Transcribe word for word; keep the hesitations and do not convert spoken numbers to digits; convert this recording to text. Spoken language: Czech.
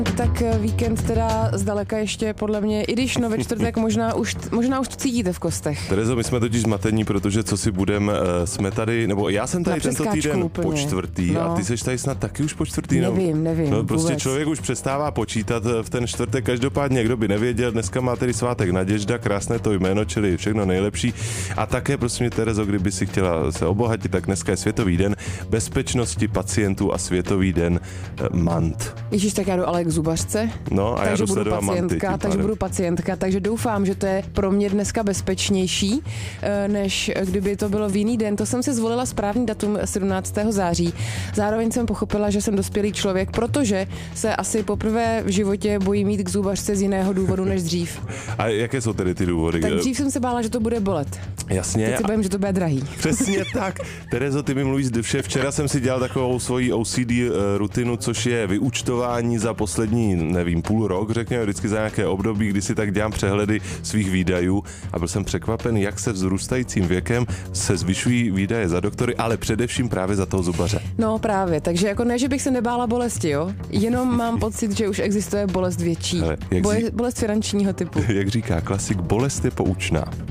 Tak víkend teda zdaleka ještě podle mě, i když no ve čtvrtek možná už, možná už to cítíte v kostech. Terezo, my jsme totiž zmatení, protože co si budem, jsme tady, nebo já jsem tady tento týden úplně. po čtvrtý no. A ty seš tady snad taky už po čtvrtý. Nevím, nevím. No, prostě vůbec. Člověk už přestává počítat v ten čtvrtek, každopádně, kdo by nevěděl, dneska má tedy svátek Naděžda, krásné to jméno, čili všechno nejlepší. A také, prosím mě, Terezo, kdyby si chtěla se obohatit, tak dneska je Světový den bezpečnosti pacientů a Světový den M A N T. Ježíš, tak já jdu ale k zubařce, no, a takže já budu pacientka, manty, takže budu pacientka, takže doufám, že to je pro mě dneska bezpečnější, než kdyby to bylo v jiný den. To jsem si zvolila správný datum sedmnáctého září. Zároveň jsem pochopila, že jsem dospělý člověk, protože se asi poprvé v životě bojím jít k zubařce z jiného důvodu než dřív. A jaké jsou tedy ty důvody? Tak dřív jsem se bála, že to bude bolet. Jasně. Teď se bojím, že to bude drahý. Přesně tak. Terezo, ty mi mluvíš z duše. Včera jsem si dělal takovou svoji O C D rutinu, což je vyúčtování za poslední, nevím, půl rok, řekněme, vždycky za nějaké období, kdy si tak dělám přehledy svých výdajů a byl jsem překvapen, jak se vzrůstajícím věkem se zvyšují výdaje za doktory, ale především právě za toho zubaře. No právě, takže jako ne, že bych se nebála bolesti, jo? Jenom mám pocit, že už existuje bolest větší. Hele, Boje, bolest finančního typu. Jak říká klasik, bolest je poučná.